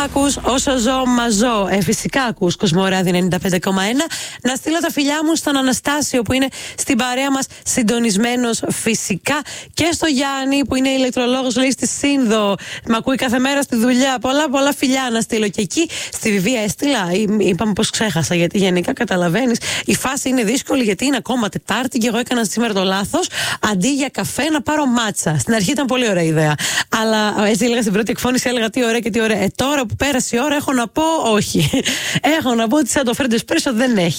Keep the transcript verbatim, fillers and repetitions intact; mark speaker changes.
Speaker 1: ακούς Όσο ζω μα ζω. Ε, φυσικά ακούς Κοσμοράδι ενενήντα πέντε κόμμα ένα. Να στείλω τα φιλιά μου στον Αναστάσιο που είναι στην παρέα μας συντονισμένος φυσικά. Και στο Γιάννη που είναι ηλεκτρολόγος, λέει στη Σύνδο. Μ' ακούει κάθε μέρα στη δουλειά. Πολλά πολλά φιλιά να στείλω και εκεί. Στη Βιβία έστειλα. Είπαμε πως ξέχασα, γιατί γενικά καταλαβαίνεις. Η φάση είναι δύσκολη γιατί είναι ακόμα Τετάρτη και εγώ έκανα σήμερα το λάθος. Αντί για καφέ να πάρω μάτσα. Στην αρχή ήταν πολύ ωραία ιδέα. Αλλά έτσι έλεγα στην πρώτη εκφώνηση, έλεγα τι ωραία και τι ωραία. Ε, τώρα που πέρασε η ώρα έχω να πω όχι. Έχω να πω ότι σαν το Φρέντο Εσπρέσο δεν έχει.